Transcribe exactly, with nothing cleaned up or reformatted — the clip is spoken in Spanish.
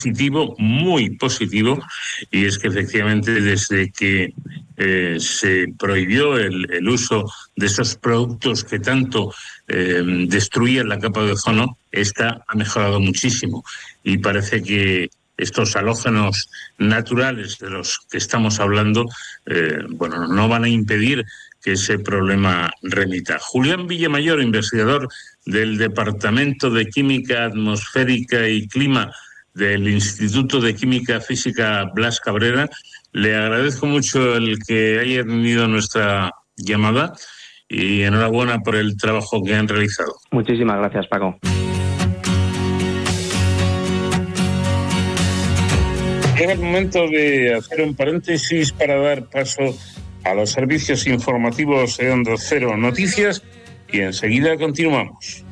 positivo, muy positivo, y es que efectivamente desde que eh, se prohibió el, el uso de esos productos que tanto eh, destruían la capa de ozono, esta ha mejorado muchísimo y parece que estos halógenos naturales de los que estamos hablando, eh, bueno, no van a impedir que ese problema remita. Julián Villamayor, investigador del Departamento de Química Atmosférica y Clima del Instituto de Química Física Blas Cabrera, le agradezco mucho el que haya tenido nuestra llamada y enhorabuena por el trabajo que han realizado. Muchísimas gracias, Paco. Llega el momento de hacer un paréntesis para dar paso a los servicios informativos de Onda Cero Noticias y enseguida continuamos.